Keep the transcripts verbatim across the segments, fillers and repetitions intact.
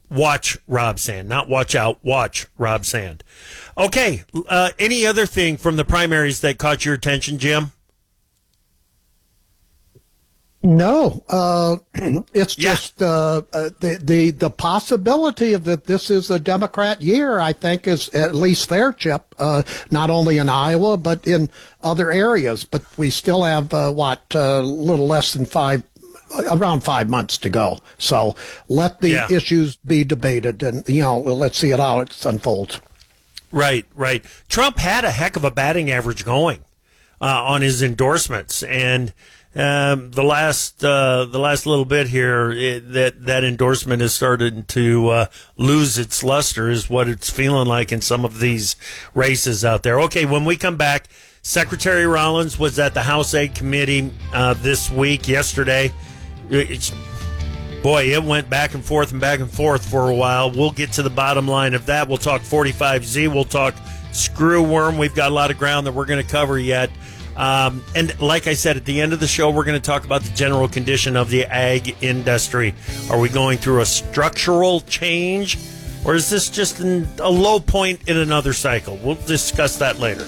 Watch Rob Sand, not watch out, watch Rob Sand. Okay, uh, any other thing from the primaries that caught your attention, Jim? No, uh, it's Yeah. just uh, uh, the the the possibility of that this is a Democrat year. I think is at least there, Chip. Uh, not only in Iowa but in other areas. But we still have uh, what a little less than five, around five months to go. So let the Yeah. issues be debated, and you know, let's see it how it unfolds. Right, right. Trump had a heck of a batting average going uh, on his endorsements, and um, the last uh, the last little bit here, it, that that endorsement has started to uh, lose its luster, is what it's feeling like in some of these races out there. Okay, when we come back, Secretary Rollins was at the House Aid Committee uh, this week, yesterday. It's, boy, it went back and forth and back and forth for a while. We'll get to the bottom line of that. We'll talk forty-five Z. We'll talk screw worm. We've got a lot of ground that we're going to cover yet. Um, and like I said, at the end of the show, we're going to talk about the general condition of the ag industry. Are we going through a structural change, or is this just an, a low point in another cycle? We'll discuss that later.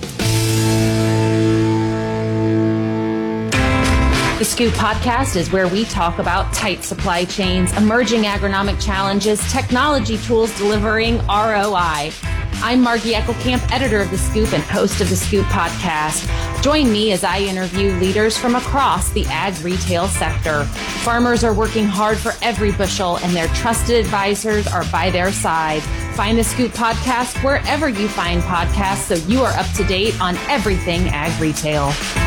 The Scoop Podcast is where we talk about tight supply chains, emerging agronomic challenges, technology tools delivering R O I. I'm Margie Eckelkamp, editor of The Scoop and host of The Scoop Podcast. Join me as I interview leaders from across the ag retail sector. Farmers are working hard for every bushel, and their trusted advisors are by their side. Find The Scoop Podcast wherever you find podcasts so you are up to date on everything ag retail.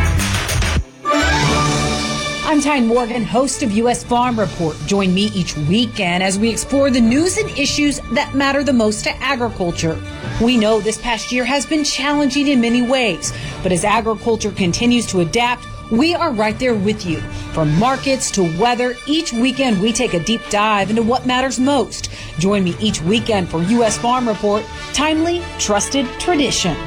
I'm Tyne Morgan, host of U S Farm Report. Join me each weekend as we explore the news and issues that matter the most to agriculture. We know this past year has been challenging in many ways, but as agriculture continues to adapt, we are right there with you. From markets to weather, each weekend we take a deep dive into what matters most. Join me each weekend for U S Farm Report, timely, trusted tradition.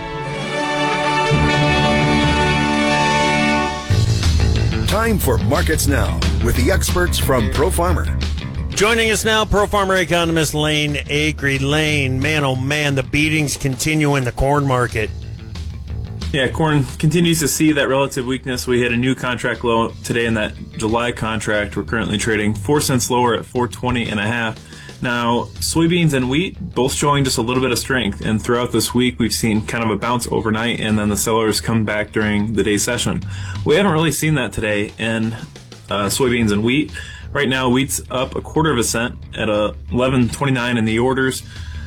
Time for Markets Now with the experts from ProFarmer. Joining us now, Pro Farmer economist Lane Acree. Lane, man, oh man, the beatings continue in the corn market. Yeah, corn continues to see that relative weakness. We hit a new contract low today in that July contract. We're currently trading four cents lower at four twenty and a half. Now, soybeans and wheat both showing just a little bit of strength, and throughout this week we've seen kind of a bounce overnight, and then the sellers come back during the day session. We haven't really seen that today in uh, soybeans and wheat. Right now, wheat's up a quarter of a cent at eleven twenty-nine in the orders.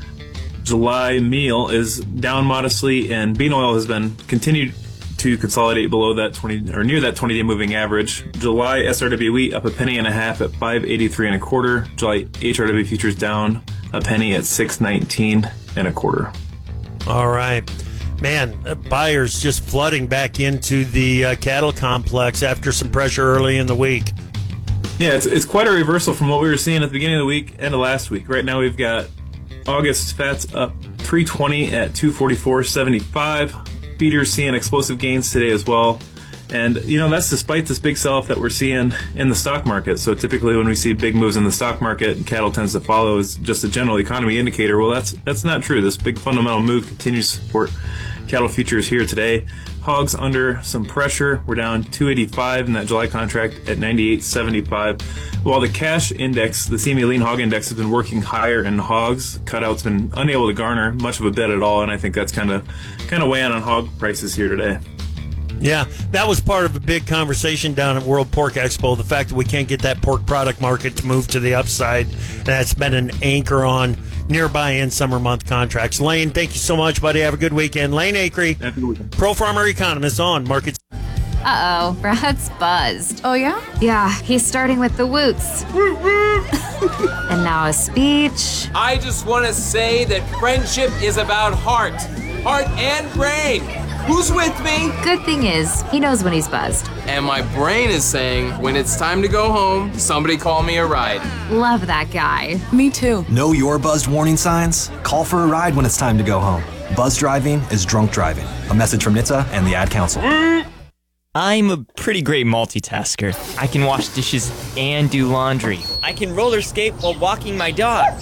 July meal is down modestly, and bean oil has been continued to consolidate below that twenty or near that twenty-day moving average. July S R W wheat up a penny and a half at five eighty-three and a quarter. July H R W futures down a penny at six nineteen and a quarter. All right. Man, uh, buyers just flooding back into the uh, cattle complex after some pressure early in the week. Yeah, it's, it's quite a reversal from what we were seeing at the beginning of the week and of last week. Right now we've got August fats up three twenty at two forty-four seventy-five. Feeders seeing explosive gains today as well. And, you know, that's despite this big sell-off that we're seeing in the stock market. So typically when we see big moves in the stock market, cattle tends to follow as just a general economy indicator. Well, that's that's not true. This big fundamental move continues to support cattle futures here today. Hogs under some pressure. We're down two eighty-five in that July contract at ninety-eight seventy-five. While the cash index, the C M E lean hog index, has been working higher in hogs, cutout's been unable to garner much of a bid at all, and I think that's kind of kind of weighing on hog prices here today. Yeah, that was part of a big conversation down at World Pork Expo, the fact that we can't get that pork product market to move to the upside. That's been an anchor on nearby end summer month contracts. Lane, thank you so much, buddy. Have a good weekend. Lane Acree, Pro Farmer Economist on Markets. Uh-oh, Brad's buzzed. Oh, yeah? Yeah, he's starting with the woots. And now a speech. I just want to say that friendship is about heart. Heart and brain. Who's with me? Good thing is, he knows when he's buzzed. And my brain is saying, when it's time to go home, somebody call me a ride. Love that guy. Me too. Know your buzzed warning signs? Call for a ride when it's time to go home. Buzz driving is drunk driving. A message from N H T S A and the Ad Council. I'm a pretty great multitasker. I can wash dishes and do laundry. I can roller skate while walking my dog.